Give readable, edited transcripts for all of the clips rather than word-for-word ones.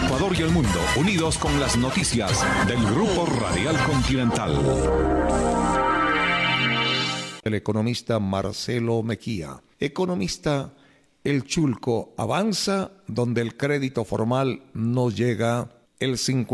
Ecuador y el mundo, unidos con las noticias del Grupo Radial Continental. El economista Marcelo Mejía. Economista, el Chulco avanza donde el crédito formal no llega. El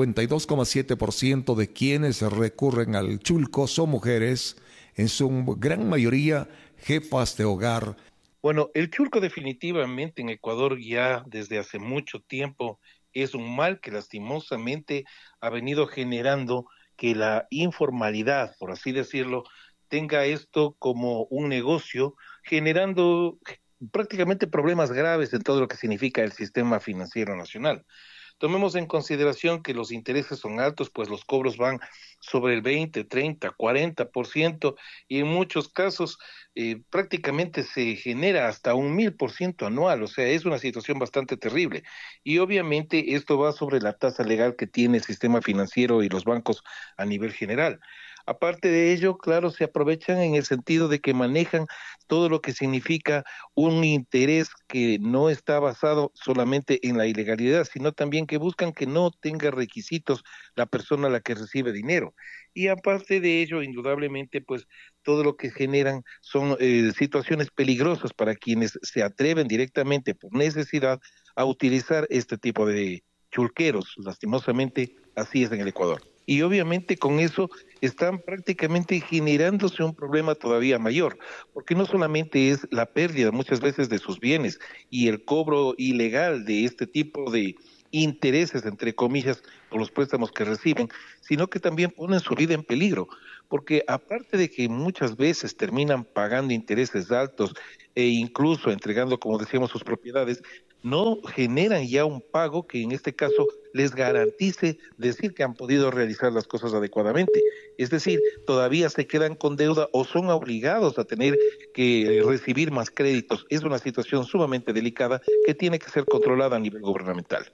52,7% de quienes recurren al Chulco son mujeres, en su gran mayoría jefas de hogar. Bueno, el Chulco definitivamente en Ecuador ya desde hace mucho tiempo es un mal que lastimosamente ha venido generando que la informalidad, por así decirlo, tenga esto como un negocio, generando prácticamente problemas graves en todo lo que significa el sistema financiero nacional. Tomemos en consideración que los intereses son altos, pues los cobros van sobre el 20, 30, 40% y en muchos casos prácticamente se genera hasta un 1000% anual, o sea, es una situación bastante terrible. Y obviamente esto va sobre la tasa legal que tiene el sistema financiero y los bancos a nivel general. Aparte de ello, claro, se aprovechan en el sentido de que manejan todo lo que significa un interés que no está basado solamente en la ilegalidad, sino también que buscan que no tenga requisitos la persona a la que recibe dinero. Y aparte de ello, indudablemente, pues todo lo que generan son situaciones peligrosas para quienes se atreven directamente por necesidad a utilizar este tipo de chulqueros. Lastimosamente, así es en el Ecuador. Y obviamente con eso están prácticamente generándose un problema todavía mayor, porque no solamente es la pérdida muchas veces de sus bienes y el cobro ilegal de este tipo de intereses, entre comillas, por los préstamos que reciben, sino que también ponen su vida en peligro, porque aparte de que muchas veces terminan pagando intereses altos e incluso entregando, como decíamos, sus propiedades, no generan ya un pago que en este caso les garantice decir que han podido realizar las cosas adecuadamente. Es decir, todavía se quedan con deuda o son obligados a tener que recibir más créditos. Es una situación sumamente delicada que tiene que ser controlada a nivel gubernamental.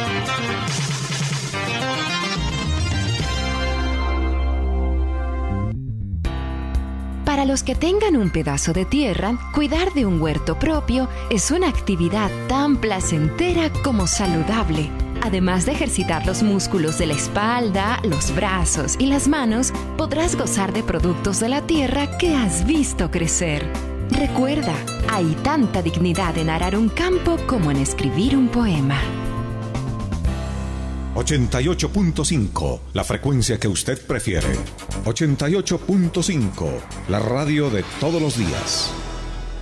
Para los que tengan un pedazo de tierra, cuidar de un huerto propio es una actividad tan placentera como saludable. Además de ejercitar los músculos de la espalda, los brazos y las manos, podrás gozar de productos de la tierra que has visto crecer. Recuerda, hay tanta dignidad en arar un campo como en escribir un poema. 88.5, la frecuencia que usted prefiere. 88.5, la radio de todos los días.